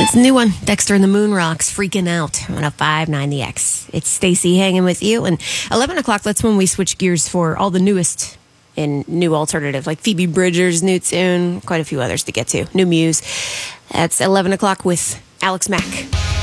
It's a new one. Dexter and the Moon Rocks, Freaking Out on a 5-9 The X. It's Stacy hanging with you. And 11 o'clock, that's when we switch gears for all the newest in new alternative, like Phoebe Bridgers, new tune, quite a few others to get to. New Muse. That's 11 o'clock with Alex Mack.